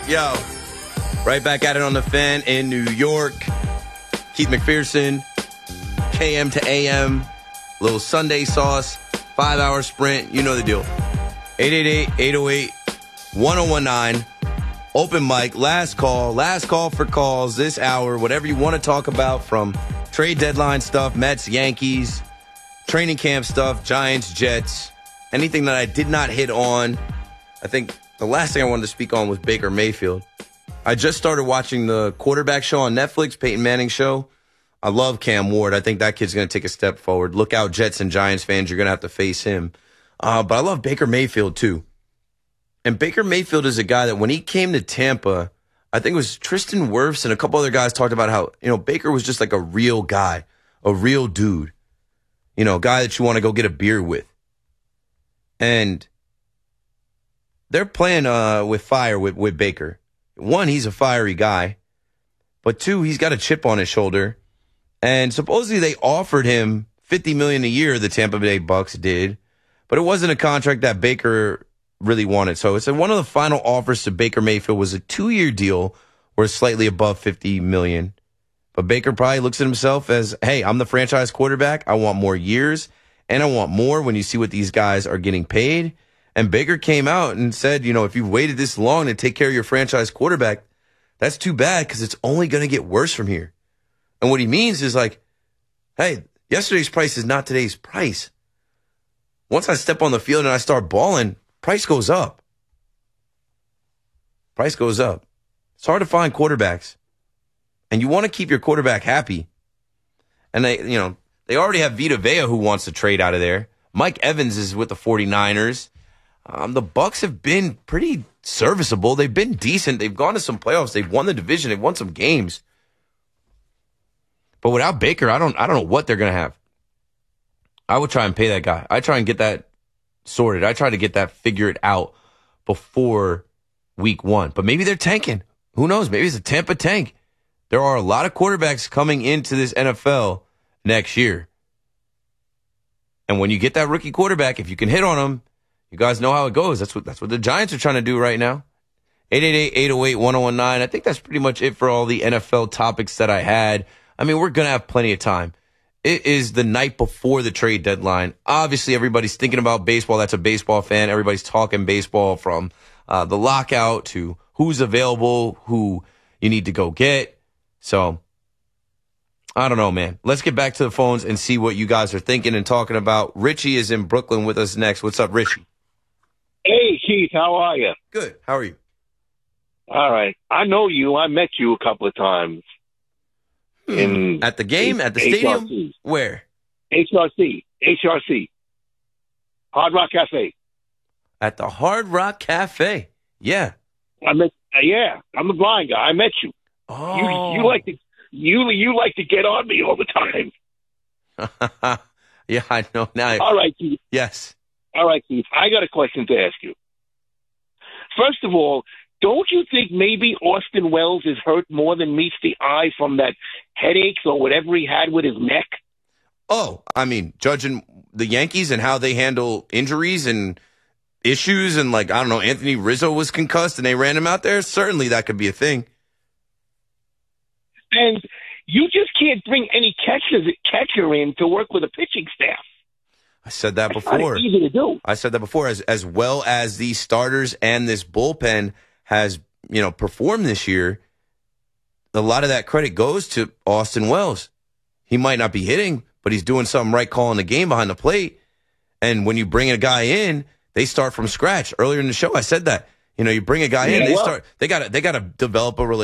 Yo, right back at it on the Fan in New York. Keith McPherson, KM to AM, little Sunday sauce, 5-hour sprint. You know the deal. 888-808-1019. Open mic, last call for calls this hour. Whatever you want to talk about, from trade deadline stuff, Mets, Yankees, training camp stuff, Giants, Jets, anything that I did not hit on. I think the last thing I wanted to speak on was Baker Mayfield. I just started watching the quarterback show on Netflix, Peyton Manning show. I love Cam Ward. I think that kid's going to take a step forward. Look out, Jets and Giants fans. You're going to have to face him. But I love Baker Mayfield, too. And Baker Mayfield is a guy that when he came to Tampa, I think it was Tristan Wirfs and a couple other guys talked about how, Baker was just like a real guy, a real dude. A guy that you want to go get a beer with. And they're playing with fire with Baker. One, he's a fiery guy. But two, he's got a chip on his shoulder. And supposedly they offered him $50 million a year, the Tampa Bay Bucks did. But it wasn't a contract that Baker really wanted. So it's one of the final offers to Baker Mayfield was a 2-year deal worth slightly above $50 million. But Baker probably looks at himself as, hey, I'm the franchise quarterback. I want more years. And I want more when you see what these guys are getting paid. And Baker came out and said, if you've waited this long to take care of your franchise quarterback, that's too bad because it's only going to get worse from here. And what he means is like, hey, yesterday's price is not today's price. Once I step on the field and I start balling, price goes up. Price goes up. It's hard to find quarterbacks. And you want to keep your quarterback happy. And they already have Vita Vea who wants to trade out of there. Mike Evans is with the 49ers. The Bucs have been pretty serviceable. They've been decent. They've gone to some playoffs. They've won the division. They've won some games. But without Baker, I don't know what they're going to have. I would try and pay that guy. I try and get that sorted. I try to get that figured out before week 1. But maybe they're tanking. Who knows? Maybe it's a Tampa tank. There are a lot of quarterbacks coming into this NFL next year. And when you get that rookie quarterback, if you can hit on him, you guys know how it goes. That's what the Giants are trying to do right now. 888-808-1019. I think that's pretty much it for all the NFL topics that I had. I mean, we're going to have plenty of time. It is the night before the trade deadline. Obviously, everybody's thinking about baseball. That's a baseball fan. Everybody's talking baseball from the lockout to who's available, who you need to go get. So, I don't know, man. Let's get back to the phones and see what you guys are thinking and talking about. Richie is in Brooklyn with us next. What's up, Richie? Hey, Keith, how are you? Good. How are you? All right. I know you. I met you a couple of times. At the game? At the stadium? HRC. Where? HRC. Hard Rock Cafe. At the Hard Rock Cafe. Yeah. I'm the blind guy. I met you. Oh. You like to get on me all the time. Yeah, I know now. All right, Keith. Yes. All right, Keith. I got a question to ask you. First of all, don't you think maybe Austin Wells is hurt more than meets the eye from that headaches or whatever he had with his neck? Oh, I mean, judging the Yankees and how they handle injuries and issues and Anthony Rizzo was concussed and they ran him out there, certainly that could be a thing. And you just can't bring any catcher in to work with a pitching staff. I said that before. It's easy to do. I said that before. As well as these starters and this bullpen has, performed this year, a lot of that credit goes to Austin Wells. He might not be hitting, but he's doing something right, calling the game behind the plate. And when you bring a guy in, they start from scratch. Earlier in the show, I said that. You bring a guy in, they got to develop a relationship.